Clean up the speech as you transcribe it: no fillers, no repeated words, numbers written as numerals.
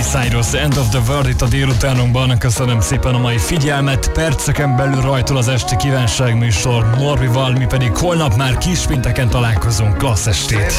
Cyrus, End of the World itt a délutánunkban. Köszönöm szépen a mai figyelmet. Perceken belül rajtol az esti kívánságműsor Norbival, mi pedig holnap már kispénteken találkozunk. Klassz estét!